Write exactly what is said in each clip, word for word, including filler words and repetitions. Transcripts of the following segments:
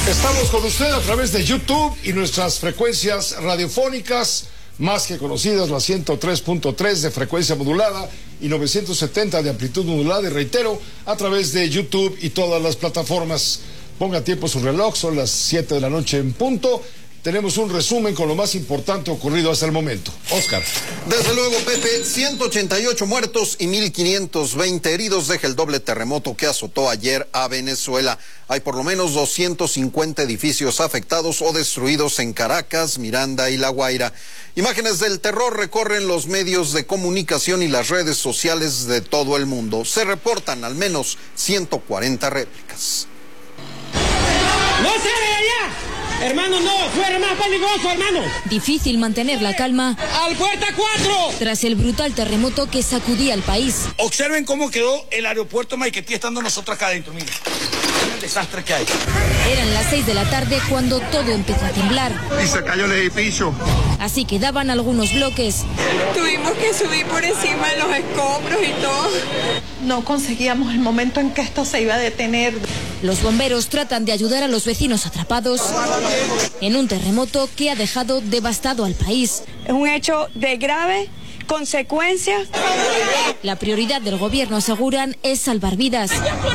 Estamos con usted a través de YouTube y nuestras frecuencias radiofónicas más que conocidas, la ciento tres punto tres de frecuencia modulada y novecientos setenta de amplitud modulada, y reitero, a través de YouTube y todas las plataformas. Ponga tiempo su reloj, son las siete de la noche en punto. Tenemos un resumen con lo más importante ocurrido hasta el momento. Oscar. Desde luego, Pepe, ciento ochenta y ocho muertos y mil quinientos veinte heridos deja el doble terremoto que azotó ayer a Venezuela. Hay por lo menos doscientos cincuenta edificios afectados o destruidos en Caracas, Miranda y La Guaira. Imágenes del terror recorren los medios de comunicación y las redes sociales de todo el mundo. Se reportan al menos ciento cuarenta réplicas. ¡No sale de allá! Hermano, no, fuera más peligroso, hermano. Difícil mantener la calma. ¡Al puerta cuatro! Tras el brutal terremoto que sacudía al país. Observen cómo quedó el aeropuerto Maiquetía estando nosotros acá adentro, miren. El desastre que hay. Eran las seis de la tarde cuando todo empezó a temblar. Y se cayó el edificio. Así quedaban algunos bloques. Tuvimos que subir por encima de los escombros y todo. No conseguíamos el momento en que esto se iba a detener. Los bomberos tratan de ayudar a los vecinos atrapados en un terremoto que ha dejado devastado al país. Es un hecho de grave consecuencia. La prioridad del gobierno, aseguran, es salvar vidas.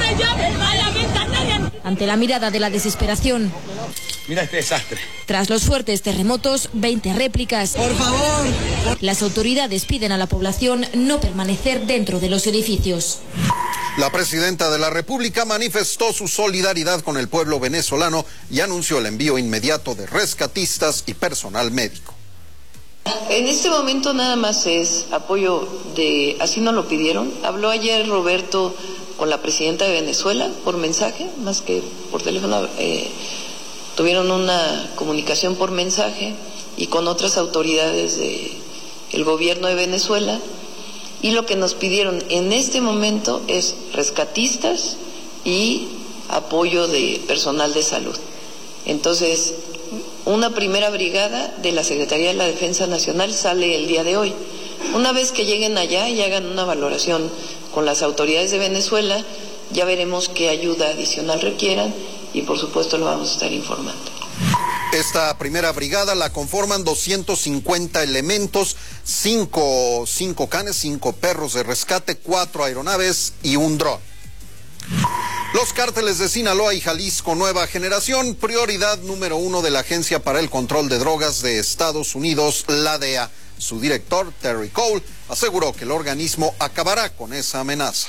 Ante la mirada de la desesperación. Mira este desastre. Tras los fuertes terremotos, veinte réplicas. Por favor. Las autoridades piden a la población no permanecer dentro de los edificios. La presidenta de la República manifestó su solidaridad con el pueblo venezolano y anunció el envío inmediato de rescatistas y personal médico. En este momento nada más es apoyo de, así nos lo pidieron. Habló ayer Roberto con la presidenta de Venezuela por mensaje, más que por teléfono. Eh, tuvieron una comunicación por mensaje y con otras autoridades del gobierno de Venezuela. Y lo que nos pidieron en este momento es rescatistas y apoyo de personal de salud. Entonces, una primera brigada de la Secretaría de la Defensa Nacional sale el día de hoy. Una vez que lleguen allá y hagan una valoración con las autoridades de Venezuela, ya veremos qué ayuda adicional requieran y por supuesto lo vamos a estar informando. Esta primera brigada la conforman doscientos cincuenta elementos, cinco, cinco canes, cinco perros de rescate, cuatro aeronaves y un dron. Los cárteles de Sinaloa y Jalisco Nueva Generación, prioridad número uno de la Agencia para el Control de Drogas de Estados Unidos, la D E A. Su director, Terry Cole, aseguró que el organismo acabará con esa amenaza.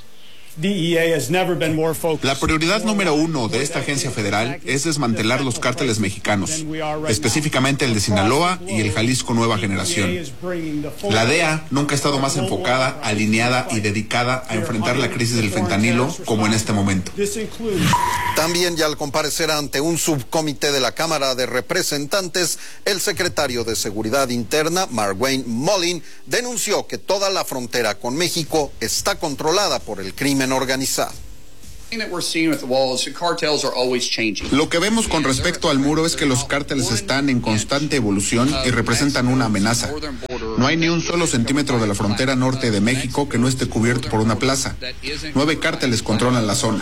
La prioridad número uno de esta agencia federal es desmantelar los cárteles mexicanos, específicamente el de Sinaloa y el Jalisco Nueva Generación. La D E A nunca ha estado más enfocada, alineada y dedicada a enfrentar la crisis del fentanilo como en este momento. También, ya al comparecer ante un subcomité de la Cámara de Representantes, el secretario de Seguridad Interna, Marwayne Mullin, denunció que toda la frontera con México está controlada por el crimen organizado. Lo que vemos con respecto al muro es que los cárteles están en constante evolución y representan una amenaza. No hay ni un solo centímetro de la frontera norte de México que no esté cubierto por una plaza. Nueve cárteles controlan la zona.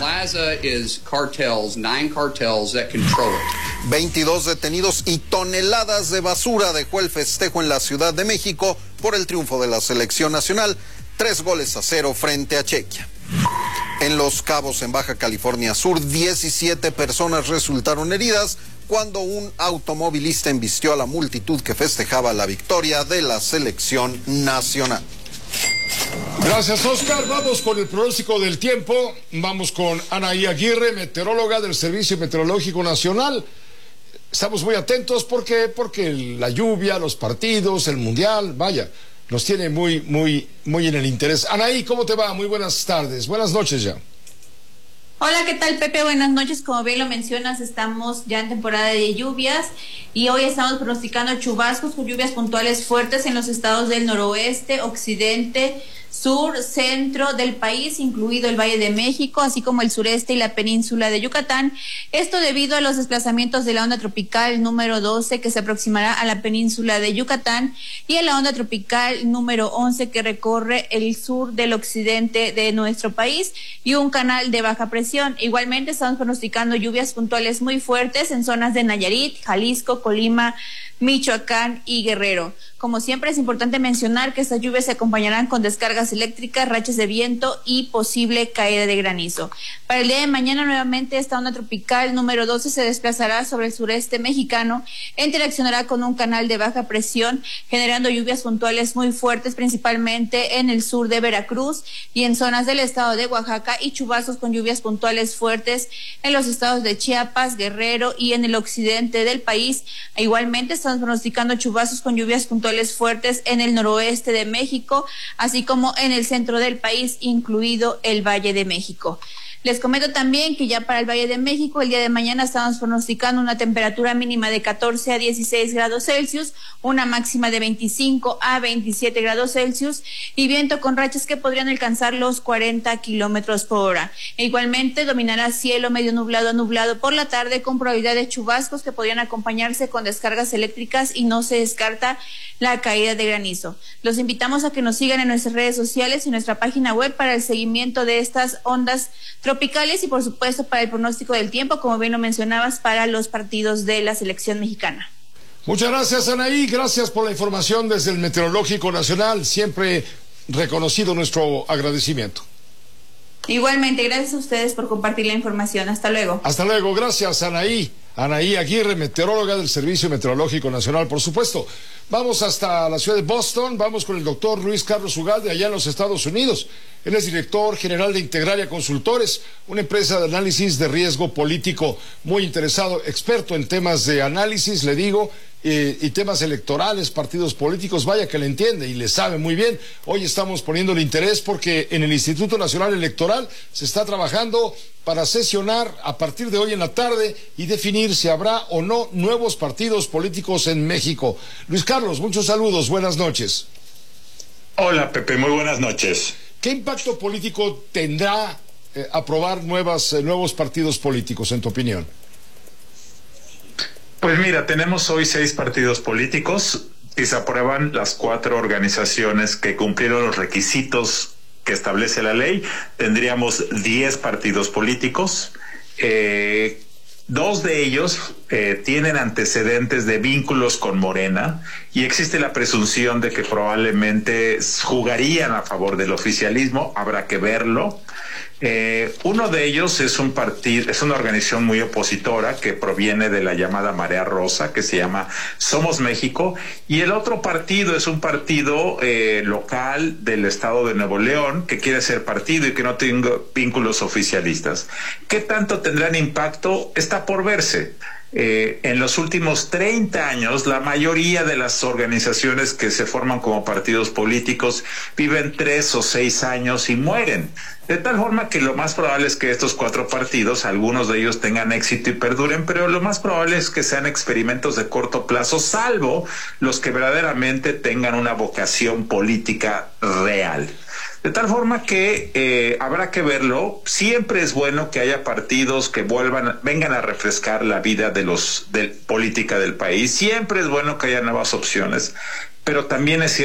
veintidós detenidos y toneladas de basura dejó el festejo en la Ciudad de México por el triunfo de la selección nacional, tres goles a cero frente a Chequia. En Los Cabos, en Baja California Sur, diecisiete personas resultaron heridas cuando un automovilista embistió a la multitud que festejaba la victoria de la selección nacional. Gracias, Oscar. Vamos con el pronóstico del tiempo. Vamos con Anaí Aguirre, meteoróloga del Servicio Meteorológico Nacional. Estamos muy atentos porque, porque la lluvia, los partidos, el mundial, vaya, nos tiene muy, muy, muy en el interés. Anaí, ¿cómo te va? Muy buenas tardes, buenas noches ya. Hola, ¿qué tal, Pepe? Buenas noches. Como bien lo mencionas, estamos ya en temporada de lluvias y hoy estamos pronosticando chubascos con lluvias puntuales fuertes en los estados del noroeste, occidente, sur, centro del país, incluido el Valle de México, así como el sureste y la península de Yucatán. Esto debido a los desplazamientos de la onda tropical número doce que se aproximará a la península de Yucatán y a la onda tropical número once que recorre el sur del occidente de nuestro país y un canal de baja presión. Igualmente estamos pronosticando lluvias puntuales muy fuertes en zonas de Nayarit, Jalisco, Colima, Michoacán y Guerrero. Como siempre, es importante mencionar que estas lluvias se acompañarán con descargas eléctricas, rachas de viento y posible caída de granizo. Para el día de mañana, nuevamente, esta onda tropical número doce se desplazará sobre el sureste mexicano e interaccionará con un canal de baja presión, generando lluvias puntuales muy fuertes, principalmente en el sur de Veracruz y en zonas del estado de Oaxaca, y chubascos con lluvias puntuales fuertes en los estados de Chiapas, Guerrero y en el occidente del país. Igualmente, estamos pronosticando chubascos con lluvias puntuales fuertes en el noroeste de México, así como en el centro del país, incluido el Valle de México. Les comento también que ya para el Valle de México, el día de mañana estamos pronosticando una temperatura mínima de catorce a dieciséis grados Celsius, una máxima de veinticinco a veintisiete grados Celsius y viento con rachas que podrían alcanzar los cuarenta kilómetros por hora. E igualmente dominará cielo medio nublado a nublado por la tarde, con probabilidad de chubascos que podrían acompañarse con descargas eléctricas, y no se descarta la caída de granizo. Los invitamos a que nos sigan en nuestras redes sociales y nuestra página web para el seguimiento de estas ondas tropicales y, por supuesto, para el pronóstico del tiempo, como bien lo mencionabas, para los partidos de la selección mexicana. Muchas gracias, Anaí. Gracias por la información desde el Meteorológico Nacional. Siempre reconocido nuestro agradecimiento. Igualmente, gracias a ustedes por compartir la información. Hasta luego. Hasta luego. Gracias, Anaí. Anaí Aguirre, meteoróloga del Servicio Meteorológico Nacional, por supuesto. Vamos hasta la ciudad de Boston, vamos con el doctor Luis Carlos Ugalde, allá en los Estados Unidos. Él es director general de Integralia Consultores, una empresa de análisis de riesgo político, muy interesado, experto en temas de análisis, le digo, eh, y temas electorales, partidos políticos. Vaya que le entiende y le sabe muy bien. Hoy estamos poniéndole interés porque en el Instituto Nacional Electoral se está trabajando para sesionar a partir de hoy en la tarde y definir si habrá o no nuevos partidos políticos en México. Luis Carlos, muchos saludos, buenas noches. Hola, Pepe, muy buenas noches. ¿Qué impacto político tendrá eh, aprobar nuevas, eh, nuevos partidos políticos, en tu opinión? Pues mira, tenemos hoy seis partidos políticos y se aprueban las cuatro organizaciones que cumplieron los requisitos que establece la ley. Tendríamos diez partidos políticos. Eh, dos de ellos eh, tienen antecedentes de vínculos con Morena y existe la presunción de que probablemente jugarían a favor del oficialismo. Habrá que verlo. Eh, uno de ellos es un partido, es una organización muy opositora que proviene de la llamada Marea Rosa, que se llama Somos México, y el otro partido es un partido eh, local del estado de Nuevo León que quiere ser partido y que no tenga vínculos oficialistas. ¿Qué tanto tendrán impacto? Está por verse. Eh, en los últimos treinta años, la mayoría de las organizaciones que se forman como partidos políticos viven tres o seis años y mueren. De tal forma que lo más probable es que estos cuatro partidos, algunos de ellos tengan éxito y perduren, pero lo más probable es que sean experimentos de corto plazo, salvo los que verdaderamente tengan una vocación política real. De tal forma que eh, habrá que verlo. Siempre es bueno que haya partidos que vuelvan, vengan a refrescar la vida de los de política del país. Siempre es bueno que haya nuevas opciones, pero también es cierto